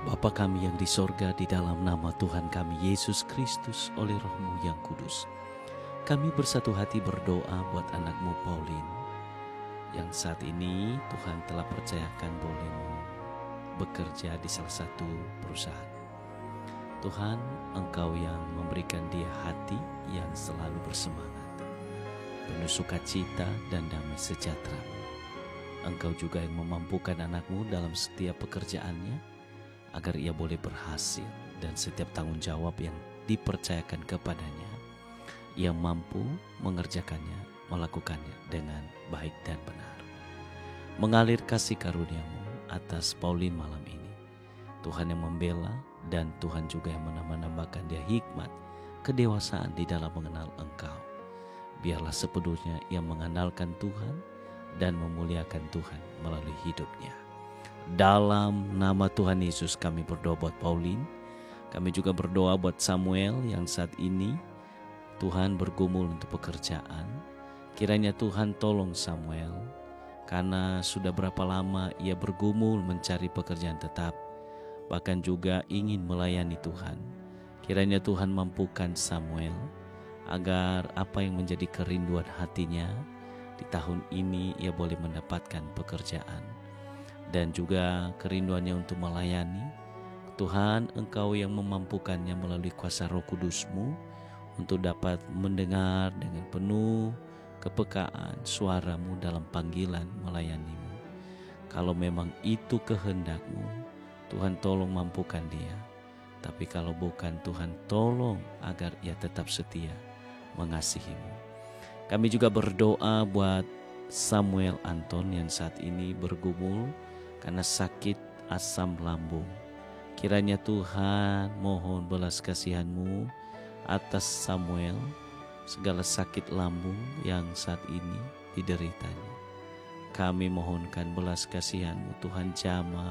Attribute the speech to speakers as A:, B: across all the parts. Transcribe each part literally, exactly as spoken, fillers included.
A: Bapa kami yang di sorga, di dalam nama Tuhan kami Yesus Kristus oleh Roh-Mu yang kudus, kami bersatu hati berdoa buat anak-Mu Pauline yang saat ini Tuhan telah percayakan boleh bekerja di salah satu perusahaan. Tuhan, Engkau yang memberikan dia hati yang selalu bersemangat, penuh sukacita dan damai sejahtera. Engkau juga yang memampukan anak-Mu dalam setiap pekerjaannya, agar ia boleh berhasil dan setiap tanggung jawab yang dipercayakan kepadanya, ia mampu mengerjakannya, melakukannya dengan baik dan benar. Mengalir kasih karunia-Mu atas Pauline malam ini. Tuhan yang membela dan Tuhan juga yang menambah-nambahkan dia hikmat, kedewasaan di dalam mengenal Engkau. Biarlah sepenuhnya ia mengandalkan Tuhan dan memuliakan Tuhan melalui hidupnya. Dalam nama Tuhan Yesus kami berdoa buat Pauline. Kami juga berdoa buat Samuel yang saat ini Tuhan bergumul untuk pekerjaan. Kiranya Tuhan tolong Samuel, karena sudah berapa lama ia bergumul mencari pekerjaan tetap, bahkan juga ingin melayani Tuhan. Kiranya Tuhan mampukan Samuel agar apa yang menjadi kerinduan hatinya di tahun ini ia boleh mendapatkan pekerjaan. Dan juga kerinduannya untuk melayani. Tuhan, Engkau yang memampukannya melalui kuasa Roh Kudus-Mu untuk dapat mendengar dengan penuh kepekaan suara-Mu dalam panggilan melayani-Mu. Kalau memang itu kehendak-Mu, Tuhan tolong mampukan dia. Tapi kalau bukan, Tuhan tolong agar ia tetap setia mengasihi-Mu. Kami juga berdoa buat Samuel Anton yang saat ini bergumul karena sakit asam lambung. Kiranya Tuhan mohon belas kasihan-Mu atas Samuel, segala sakit lambung yang saat ini dideritanya. Kami mohonkan belas kasihan-Mu, Tuhan jamah,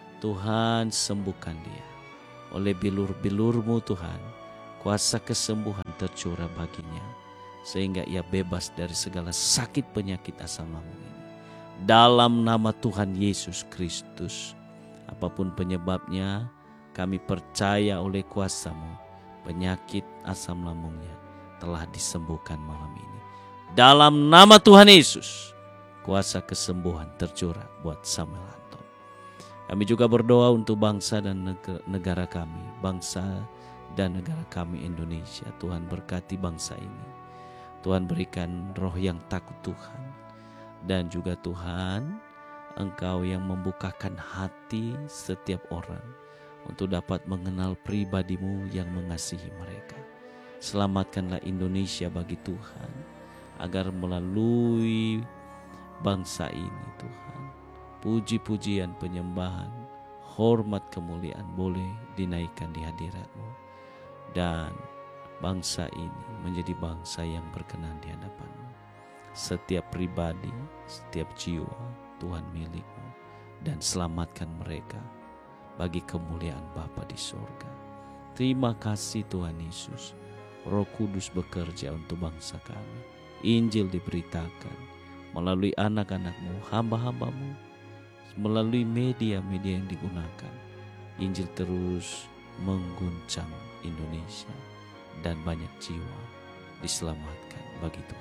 A: Tuhan sembuhkan dia. Oleh bilur-bilur-Mu Tuhan, kuasa kesembuhan tercurah baginya, sehingga ia bebas dari segala sakit penyakit asam lambung ini. Dalam nama Tuhan Yesus Kristus, apapun penyebabnya, kami percaya oleh kuasa-Mu, penyakit asam lambungnya telah disembuhkan malam ini. Dalam nama Tuhan Yesus, kuasa kesembuhan tercurah buat Samuel Anton. Kami juga berdoa untuk bangsa dan negara kami, bangsa dan negara kami Indonesia. Tuhan berkati bangsa ini. Tuhan berikan roh yang takut Tuhan. Dan juga Tuhan, Engkau yang membukakan hati setiap orang untuk dapat mengenal pribadi-Mu yang mengasihi mereka. Selamatkanlah Indonesia bagi Tuhan, agar melalui bangsa ini Tuhan, puji-pujian, penyembahan, hormat, kemuliaan boleh dinaikkan di hadirat-Mu. Dan bangsa ini menjadi bangsa yang berkenan di hadapan-Mu. Setiap pribadi, setiap jiwa Tuhan milik-Mu, dan selamatkan mereka bagi kemuliaan Bapa di sorga. Terima kasih Tuhan Yesus. Roh Kudus bekerja untuk bangsa kami. Injil diberitakan melalui anak-anak-Mu, hamba-hamba-Mu, melalui media-media yang digunakan. Injil terus mengguncang Indonesia dan banyak jiwa diselamatkan bagi Tuhan.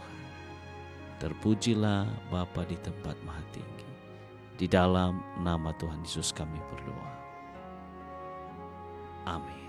A: Terpujilah Bapa di tempat maha tinggi. Di dalam nama Tuhan Yesus kami berdoa. Amin.